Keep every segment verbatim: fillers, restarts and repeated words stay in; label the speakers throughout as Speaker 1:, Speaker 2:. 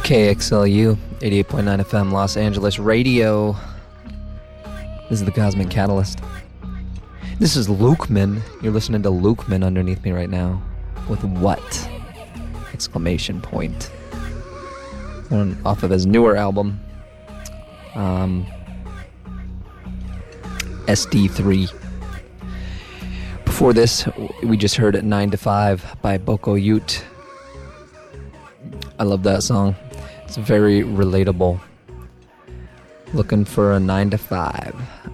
Speaker 1: K X L U, eighty-eight point nine F M, Los Angeles Radio. This is the Cosmic Catalyst. This is Lukeman. You're listening to Lukeman underneath me right now. With what? Exclamation point. One off of his newer album. Um, S D three. Before this, we just heard nine to five by Boko Ute. I love that song. It's very relatable. Looking for a nine to five.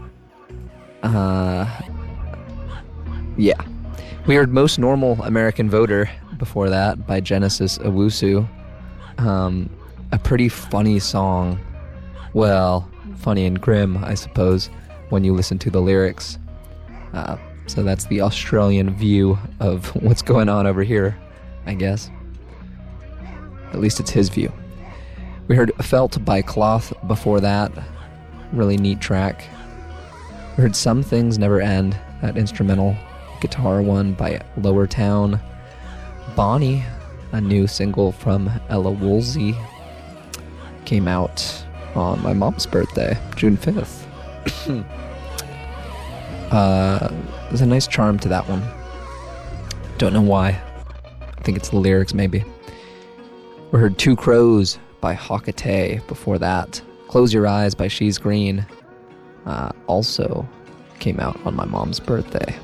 Speaker 1: Uh, yeah. We heard Most Normal American Voter before that by Genesis Owusu. Um, a pretty funny song. Well, funny and grim, I suppose, when you listen to the lyrics. Uh, so that's the Australian view of what's going on over here, I guess. At least it's his view. We heard Felt by Cloth before that. Really neat track. We heard Some Things Never End, that instrumental guitar one by Lower Town. Bonnie, a new single from Ella Woolsey, came out on my mom's birthday, June fifth. uh, there's a nice charm to that one. Don't know why. I think it's the lyrics, maybe. We heard Two Crows by Hawkatay before that. Close Your Eyes by She's Green uh, also came out on my mom's birthday.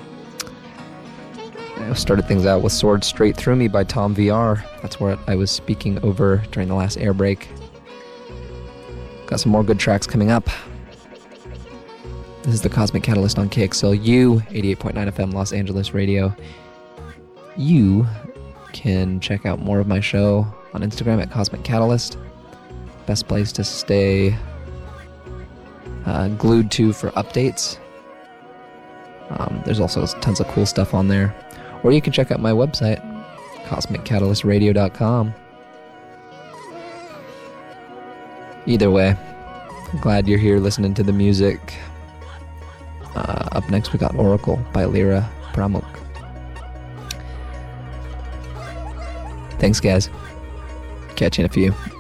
Speaker 1: I started things out with Sword Straight Through Me by Tom V R. That's what I was speaking over during the last air break. Got some more good tracks coming up. This is the Cosmic Catalyst on K X L U, eighty-eight point nine F M, Los Angeles Radio. You can check out more of my show on Instagram at Cosmic Catalyst. Best place to stay uh, glued to for updates. Um, there's also tons of cool stuff on there. Or you can check out my website, cosmic catalyst radio dot com. Either way, I'm glad you're here listening to the music. Uh, up next we got Oracle by Lyra Pramuk. Thanks, guys. Catch you in a few.